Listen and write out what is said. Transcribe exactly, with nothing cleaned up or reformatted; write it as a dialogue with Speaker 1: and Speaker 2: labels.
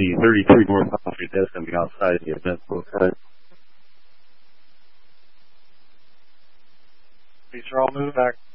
Speaker 1: the thirty-three North High Street. That's going to be outside the event.
Speaker 2: Okay.
Speaker 3: These are all moved back.